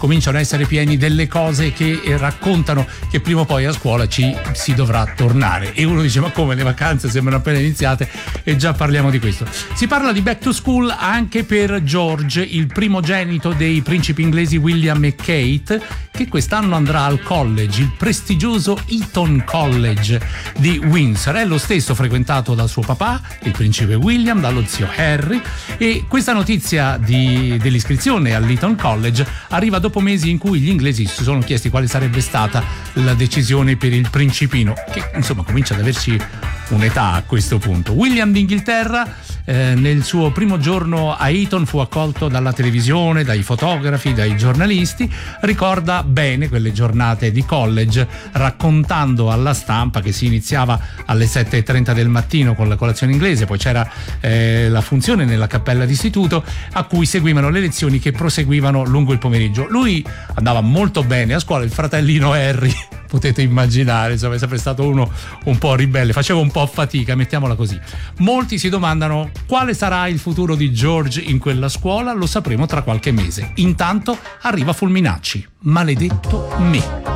cominciano a essere pieni delle cose che raccontano che prima o poi a scuola si dovrà tornare. E uno dice: ma come, le vacanze sembrano appena iniziate e già parliamo di questo. Si parla di back to school anche per George, il primogenito dei principi inglesi William e Kate, che quest'anno andrà al college, il prestigioso Eton College di Windsor. È lo stesso frequentato dal suo papà, il principe William, dallo zio Harry, e questa notizia dell'iscrizione all'Eton College arriva dopo mesi in cui gli inglesi si sono chiesti quale sarebbe stata la decisione per il principino, che insomma comincia ad averci un'età a questo punto. William d'Inghilterra nel suo primo giorno a Eton fu accolto dalla televisione, dai fotografi, dai giornalisti. Ricorda bene quelle giornate di college, raccontando alla stampa che si iniziava alle 7:30 del mattino con la colazione inglese, poi c'era la funzione nella cappella d'istituto a cui seguivano le lezioni che proseguivano lungo il pomeriggio. Lui andava molto bene a scuola, il fratellino Harry potete immaginare, insomma, è sempre stato uno un po' ribelle, faceva un po' fatica, mettiamola così. Molti si domandano quale sarà il futuro di George in quella scuola, lo sapremo tra qualche mese. Intanto arriva Fulminacci, Maledetto me.